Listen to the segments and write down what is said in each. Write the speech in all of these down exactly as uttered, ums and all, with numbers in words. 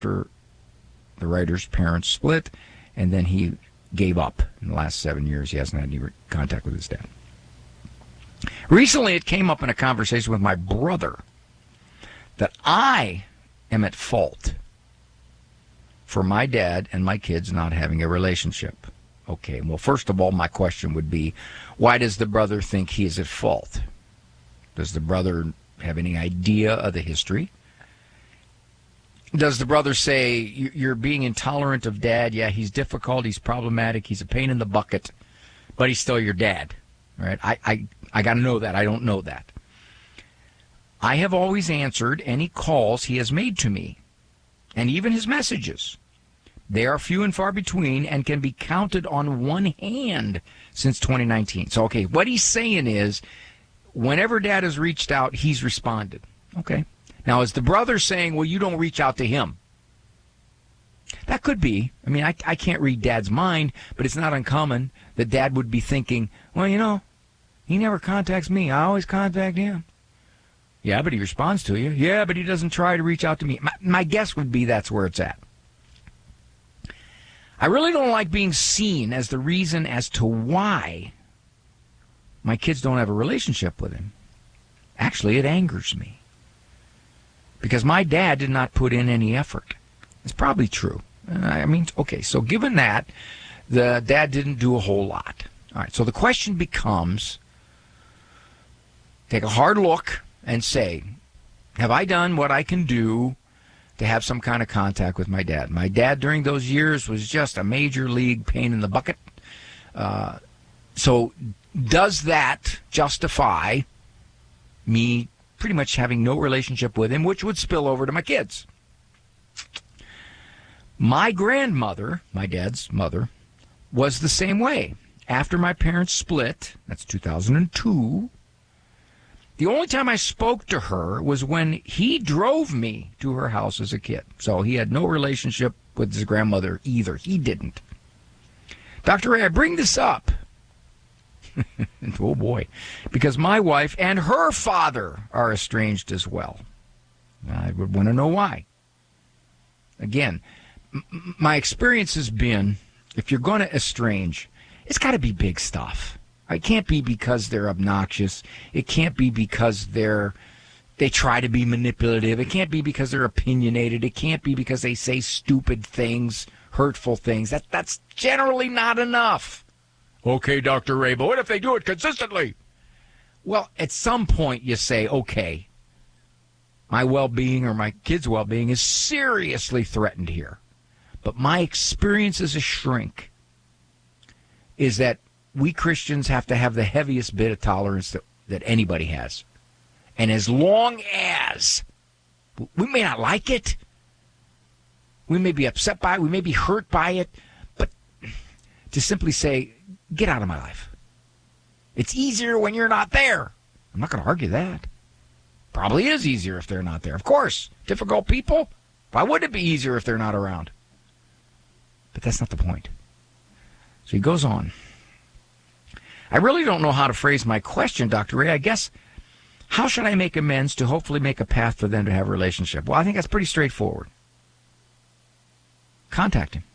after the writer's parents split, and then he gave up. In the last seven years, he hasn't had any contact with his dad. Recently, it came up in a conversation with my brother that I am at fault for my dad and my kids not having a relationship. Okay, well, first of all, my question would be, why does the brother think he is at fault? Does the brother have any idea of the history? Does the brother say, you're being intolerant of dad? Yeah, he's difficult, he's problematic, he's a pain in the bucket, but he's still your dad. Right? I, I, I got to know that. I don't know that. I have always answered any calls he has made to me, and even his messages. They are few and far between and can be counted on one hand since twenty nineteen. So, okay, what he's saying is, whenever dad has reached out, he's responded. Okay. Now, is the brother saying, well, you don't reach out to him? That could be. I mean, I, I can't read dad's mind, but it's not uncommon that dad would be thinking, well, you know, he never contacts me. I always contact him. Yeah, but he responds to you. Yeah, but he doesn't try to reach out to me. My, my guess would be that's where it's at. I really don't like being seen as the reason as to why my kids don't have a relationship with him. Actually, it angers me. Because my dad did not put in any effort. It's probably true. I mean, okay, so given that, the dad didn't do a whole lot. All right, so the question becomes, take a hard look and say, have I done what I can do to have some kind of contact with my dad? My dad during those years was just a major league pain in the bucket. Uh, so does that justify me pretty much having no relationship with him, which would spill over to my kids? My grandmother, my dad's mother, was the same way. After my parents split, that's two thousand two, the only time I spoke to her was when he drove me to her house as a kid. So he had no relationship with his grandmother either. He didn't. Doctor Ray, I bring this up. Oh, boy. Because my wife and her father are estranged as well. I would want to know why. Again, m- my experience has been, if you're going to estrange, it's got to be big stuff. It can't be because they're obnoxious. It can't be because they're they try to be manipulative. It can't be because they're opinionated. It can't be because they say stupid things, hurtful things. That that's generally not enough. Okay, Doctor Ray, but what if they do it consistently? Well, at some point you say, okay, my well-being or my kids' well-being is seriously threatened here. But my experience as a shrink is that we Christians have to have the heaviest bit of tolerance that, that anybody has. And as long as we may not like it, we may be upset by it, we may be hurt by it, but to simply say, get out of my life. It's easier when you're not there. I'm not going to argue that. Probably is easier if they're not there. Of course, difficult people. Why would it be easier if they're not around? But that's not the point. So he goes on. I really don't know how to phrase my question, Doctor Ray. I guess, how should I make amends to hopefully make a path for them to have a relationship? Well, I think that's pretty straightforward. Contact him.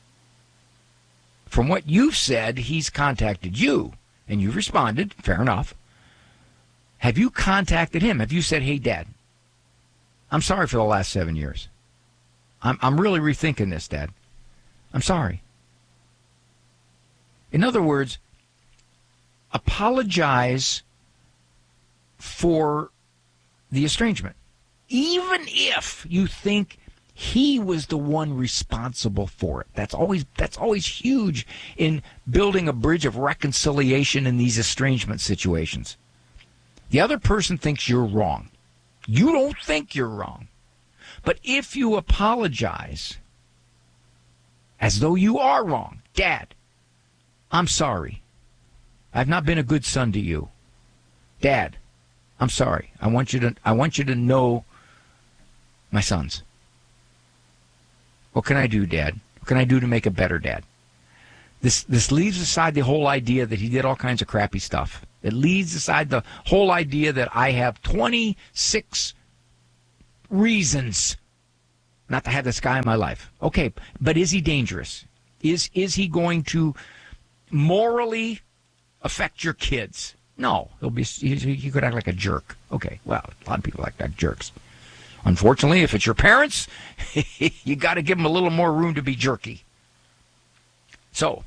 From what you've said, he's contacted you, and you've responded. Fair enough. Have you contacted him? Have you said, hey, Dad, I'm sorry for the last seven years. I'm, I'm really rethinking this, Dad. I'm sorry. In other words, apologize for the estrangement, even if you think he was the one responsible for it. That's always that's always huge in building a bridge of reconciliation in these estrangement situations. The other person thinks you're wrong. You don't think you're wrong. But if you apologize as though you are wrong, Dad, I'm sorry. I've not been a good son to you. Dad, I'm sorry. I want you to I want you to know my sons. What can I do, Dad? What can I do to make a better dad? This this leaves aside the whole idea that he did all kinds of crappy stuff. It leaves aside the whole idea that I have twenty-six reasons not to have this guy in my life. Okay, but is he dangerous? Is is he going to morally affect your kids? No, he'll be. He, he could act like a jerk. Okay, well, a lot of people act like jerks. Unfortunately, if it's your parents, you got to give them a little more room to be jerky. So,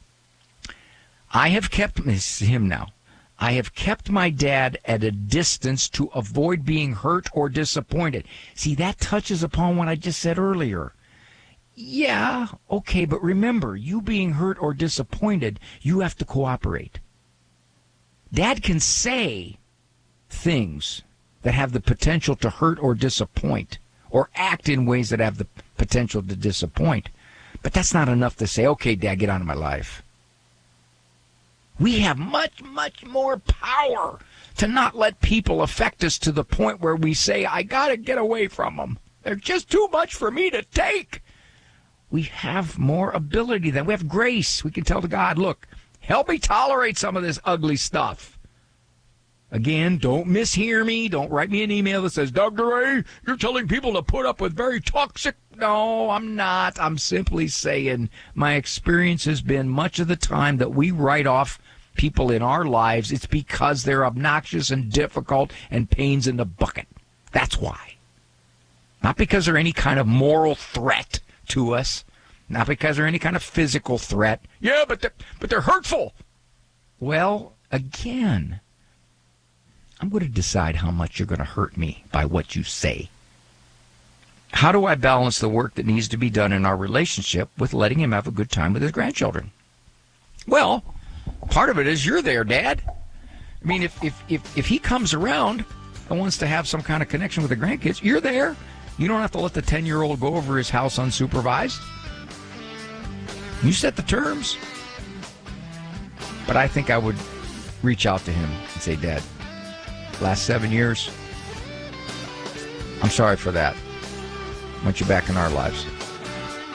I have kept this is him now. I have kept my dad at a distance to avoid being hurt or disappointed. See, that touches upon what I just said earlier. Yeah, okay, but remember, you being hurt or disappointed, you have to cooperate. Dad can say things that have the potential to hurt or disappoint, or act in ways that have the potential to disappoint. But that's not enough to say, okay, Dad, get out of my life. We have much, much more power to not let people affect us to the point where we say, I got to get away from them. They're just too much for me to take. We have more ability than we have grace. We can tell to God, look, help me tolerate some of this ugly stuff. Again, don't mishear me. Don't write me an email that says, Doctor Ray, you're telling people to put up with very toxic. No, I'm not. I'm simply saying my experience has been much of the time that we write off people in our lives, it's because they're obnoxious and difficult and pains in the bucket. That's why. Not because they're any kind of moral threat to us. Not because they're any kind of physical threat. Yeah, but they're, but they're hurtful. Well, again, I'm going to decide how much you're going to hurt me by what you say. How do I balance the work that needs to be done in our relationship with letting him have a good time with his grandchildren? Well, part of it is you're there, Dad. I mean, if if if, if he comes around and wants to have some kind of connection with the grandkids, you're there. You don't have to let the ten-year-old go over his house unsupervised. You set the terms. But I think I would reach out to him and say, Dad, last seven years, I'm sorry for that. I want you back in our lives.